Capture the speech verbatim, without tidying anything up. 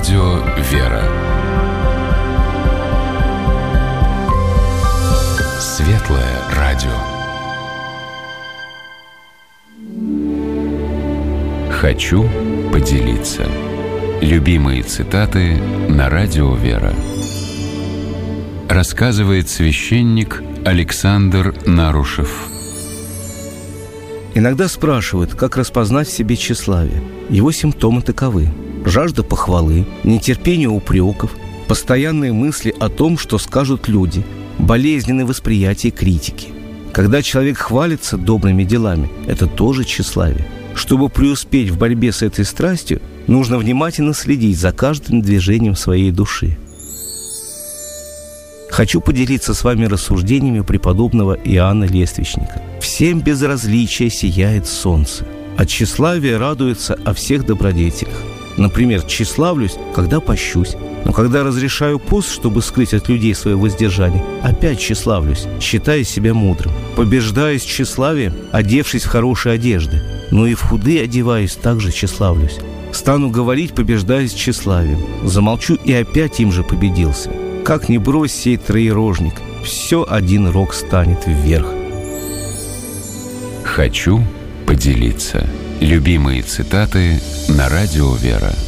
Радио «Вера». Светлое радио. Хочу поделиться. Любимые цитаты на Радио «Вера». Рассказывает священник Александр Нарушев. Иногда спрашивают, как распознать в себе тщеславие. Его симптомы таковы: жажда похвалы, нетерпение упреков, постоянные мысли о том, что скажут люди, болезненное восприятие критики. Когда человек хвалится добрыми делами, это тоже тщеславие. Чтобы преуспеть в борьбе с этой страстью, нужно внимательно следить за каждым движением своей души. Хочу поделиться с вами рассуждениями преподобного Иоанна Лествичника. «Всем без различия сияет солнце. От тщеславия радуется о всех добродетелях. Например, тщеславлюсь, когда пощусь, но когда разрешаю пост, чтобы скрыть от людей свое воздержание, опять тщеславлюсь, считая себя мудрым. Побеждаюсь тщеславием, одевшись в хорошие одежды, но и в худые одеваюсь, также тщеславлюсь. Стану говорить, побеждаюсь тщеславием, замолчу и опять им же победился. Как ни брось сей троерожник, все один рог станет вверх». Хочу поделиться. Любимые цитаты на Радио «Вера».